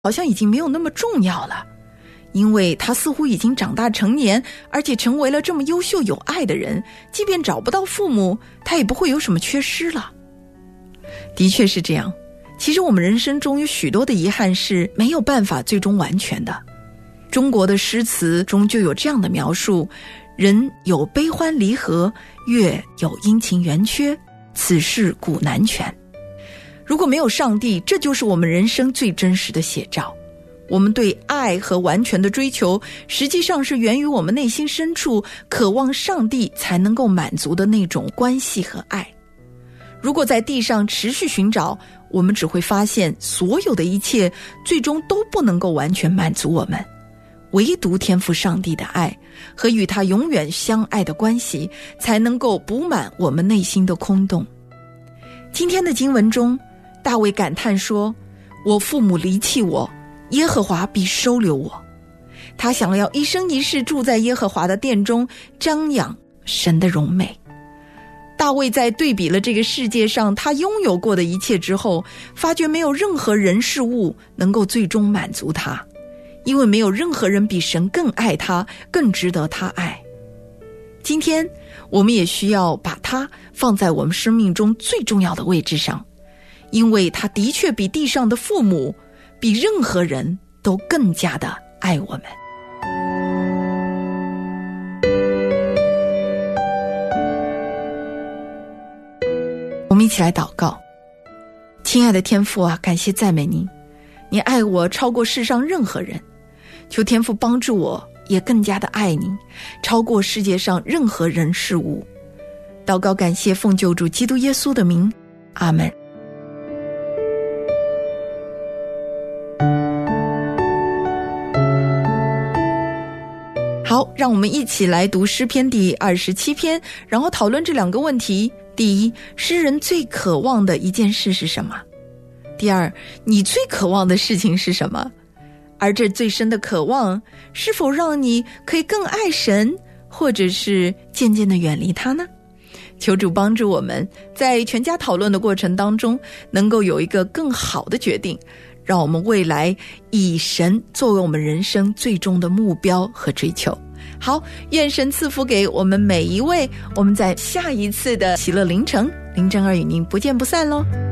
好像已经没有那么重要了，因为他似乎已经长大成年，而且成为了这么优秀有爱的人，即便找不到父母，他也不会有什么缺失了。的确是这样，其实我们人生中有许多的遗憾是没有办法最终完全的。中国的诗词中就有这样的描述：人有悲欢离合，月有阴晴圆缺，此事古难全。如果没有上帝，这就是我们人生最真实的写照。我们对爱和完全的追求，实际上是源于我们内心深处渴望上帝才能够满足的那种关系和爱。如果在地上持续寻找，我们只会发现所有的一切最终都不能够完全满足我们，唯独天父上帝的爱和与他永远相爱的关系，才能够补满我们内心的空洞。今天的经文中，大卫感叹说：我父母离弃我，耶和华必收留我。他想要一生一世住在耶和华的殿中，张扬神的荣美。大卫在对比了这个世界上他拥有过的一切之后，发觉没有任何人事物能够最终满足他，因为没有任何人比神更爱他，更值得他爱。今天我们也需要把他放在我们生命中最重要的位置上，因为他的确比地上的父母，比任何人都更加的爱我们。我们一起来祷告。亲爱的天父啊，感谢赞美您，你爱我超过世上任何人，求天父帮助我也更加的爱您，超过世界上任何人事物。祷告感谢奉救主基督耶稣的名，阿们。好，让我们一起来读诗篇第27篇，然后讨论这两个问题。第一，诗人最渴望的一件事是什么？第二，你最渴望的事情是什么？而这最深的渴望，是否让你可以更爱神，或者是渐渐地远离他呢？求主帮助我们在全家讨论的过程当中，能够有一个更好的决定，让我们未来以神作为我们人生最终的目标和追求。好，愿神赐福给我们每一位，我们在下一次的喜乐凌晨，林真儿与您不见不散咯。